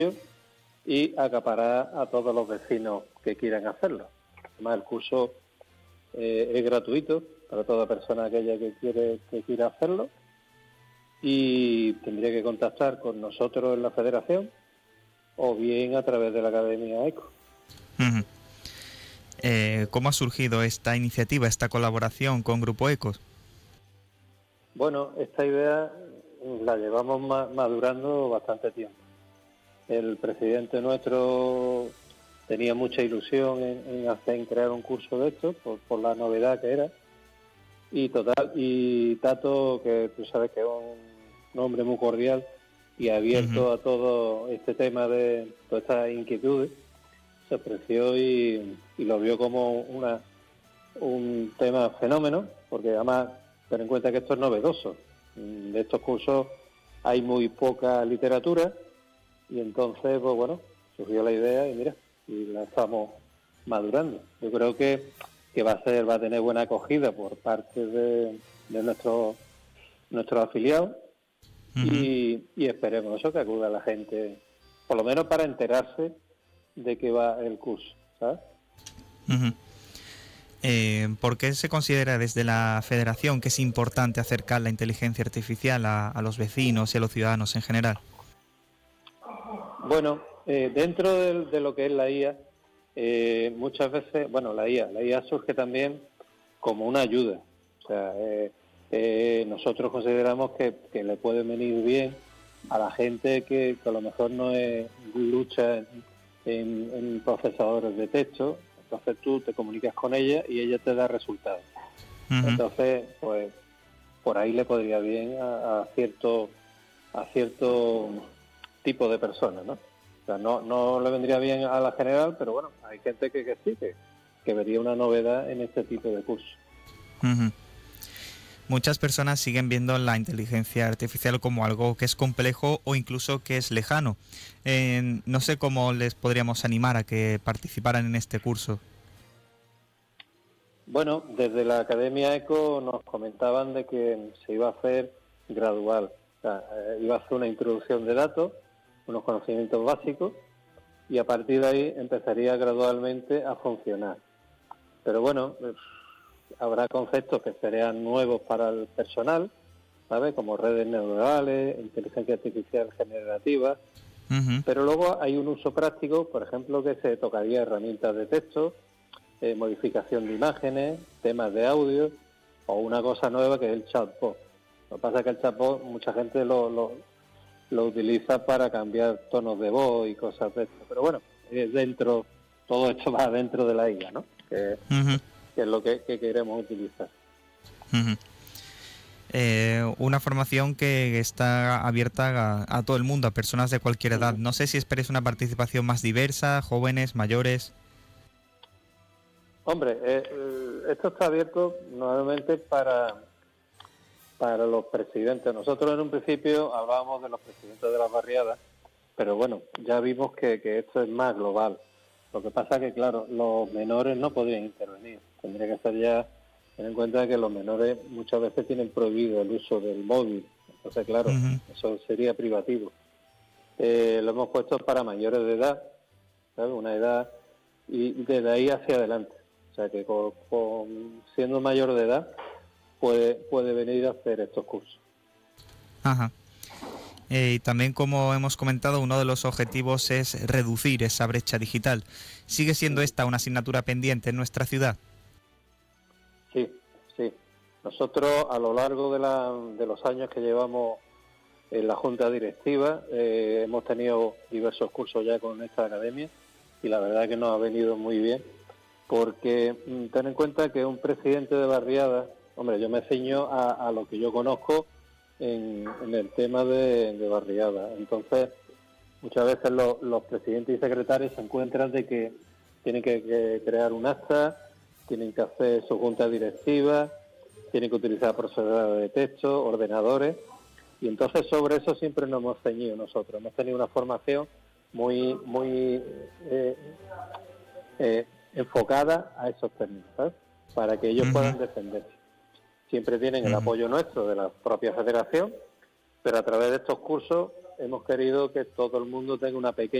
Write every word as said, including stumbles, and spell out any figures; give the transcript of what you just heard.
y acaparar a todos los vecinos que quieran hacerlo. Además, el curso eh, es gratuito para toda persona aquella que quiere que quiera hacerlo, y tendría que contactar con nosotros en la federación o bien a través de la Academia ECO. Uh-huh. Eh, ¿Cómo ha surgido esta iniciativa, esta colaboración con Grupo Ecos? Bueno, esta idea la llevamos ma- madurando bastante tiempo. El presidente nuestro tenía mucha ilusión en, en hacer en crear un curso de esto por, por la novedad que era, y total y Tato, que tú sabes que es un hombre muy cordial y abierto uh-huh. a todo este tema de todas estas inquietudes, se ofreció y, y lo vio como una un tema fenómeno, porque además ten en cuenta que esto es novedoso. De estos cursos hay muy poca literatura, y entonces, pues bueno, surgió la idea y mira, y la estamos madurando. Yo creo que, que va a ser, va a tener buena acogida por parte de, de nuestros nuestros afiliados, uh-huh. y, y esperemos eso, que acuda la gente, por lo menos para enterarse de qué va el curso, ¿sabes? Uh-huh. Eh, ¿Por qué se considera desde la Federación que es importante acercar la inteligencia artificial a, a los vecinos y a los ciudadanos en general? Bueno, eh, dentro de, de lo que es la I A, eh, muchas veces, bueno, la I A, la I A surge también como una ayuda. O sea, eh, eh, nosotros consideramos que, que le puede venir bien a la gente que, que a lo mejor no es, lucha en, en, en procesadores de texto. Entonces tú te comunicas con ella y ella te da resultados. Uh-huh. Entonces, pues, por ahí le podría bien a, a cierto a cierto tipo de personas, ¿no? O sea, no, no le vendría bien a la general, pero bueno, hay gente que, que sí, que, que vería una novedad en este tipo de cursos. Uh-huh. Muchas personas siguen viendo la inteligencia artificial como algo que es complejo o incluso que es lejano. Eh, no sé cómo les podríamos animar a que participaran en este curso. Bueno, desde la Academia ECO nos comentaban de que se iba a hacer gradual. O sea, eh, iba a hacer una introducción de datos, unos conocimientos básicos, y a partir de ahí empezaría gradualmente a funcionar. Pero bueno, eh, habrá conceptos que serían nuevos para el personal, ¿sabes? Como redes neuronales, inteligencia artificial generativa. Uh-huh. Pero luego hay un uso práctico, por ejemplo, que se tocaría herramientas de texto, eh, modificación de imágenes, temas de audio, o una cosa nueva que es el chatbot. Lo que pasa es que el chatbot mucha gente lo, lo, lo utiliza para cambiar tonos de voz y cosas de esto. Pero bueno, es dentro, todo esto va dentro de la I A, ¿no? Que, uh-huh. que es lo que, que queremos utilizar. Uh-huh. Eh, una formación que está abierta a, a todo el mundo, a personas de cualquier edad. No sé si esperes una participación más diversa, jóvenes, mayores. Hombre, eh, esto está abierto nuevamente para para los presidentes. Nosotros en un principio hablábamos de los presidentes de las barriadas, pero bueno, ya vimos que, que esto es más global. Lo que pasa es que, claro, los menores no podrían intervenir. Tendría que ser ya, ten en cuenta que los menores muchas veces tienen prohibido el uso del móvil. Entonces, claro, uh-huh. eso sería privativo. Eh, lo hemos puesto para mayores de edad, ¿sabes? Una edad, y desde ahí hacia adelante. O sea, que con, con, siendo mayor de edad puede, puede venir a hacer estos cursos. Ajá. Eh, y también, como hemos comentado, uno de los objetivos es reducir esa brecha digital. ¿Sigue siendo esta una asignatura pendiente en nuestra ciudad? Sí, sí. Nosotros, a lo largo de, la, de los años que llevamos en la Junta Directiva, eh, hemos tenido diversos cursos ya con esta academia, y la verdad que nos ha venido muy bien, porque ten en cuenta que un presidente de barriada, hombre, yo me ciño a, a lo que yo conozco en, en el tema de, de barriada. Entonces, muchas veces lo, los presidentes y secretarios se encuentran de que tienen que, que crear un acta, tienen que hacer su junta directiva, tienen que utilizar procesadores de texto, ordenadores, y entonces sobre eso siempre nos hemos ceñido nosotros. Hemos tenido una formación muy, muy eh, eh, enfocada a esos términos, ¿sabes? Para que ellos uh-huh. puedan defenderse. Siempre tienen el uh-huh. apoyo nuestro de la propia federación, pero a través de estos cursos hemos querido que todo el mundo tenga una pequeña